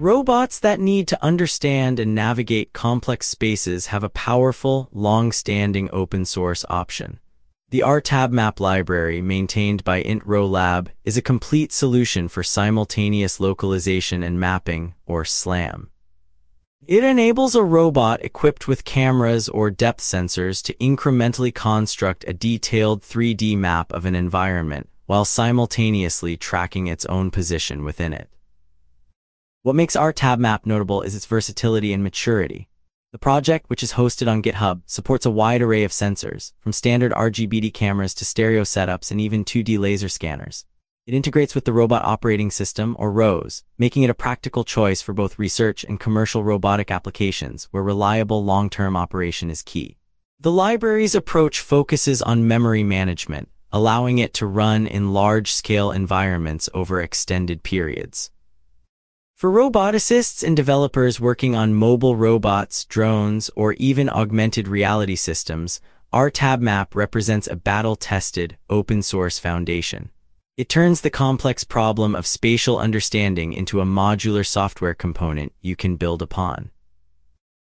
Robots that need to understand and navigate complex spaces have a powerful, long-standing open-source option. The RTabMap library, maintained by IntRoLab, is a complete solution for simultaneous localization and mapping, or SLAM. It enables a robot equipped with cameras or depth sensors to incrementally construct a detailed 3D map of an environment while simultaneously tracking its own position within it. What makes RTabMap notable is its versatility and maturity. The project, which is hosted on GitHub, supports a wide array of sensors, from standard RGBD cameras to stereo setups and even 2D laser scanners. It integrates with the Robot Operating System, or ROS, making it a practical choice for both research and commercial robotic applications where reliable long-term operation is key. The library's approach focuses on memory management, allowing it to run in large-scale environments over extended periods. For roboticists and developers working on mobile robots, drones, or even augmented reality systems, RTabMap represents a battle-tested, open-source foundation. It turns the complex problem of spatial understanding into a modular software component you can build upon.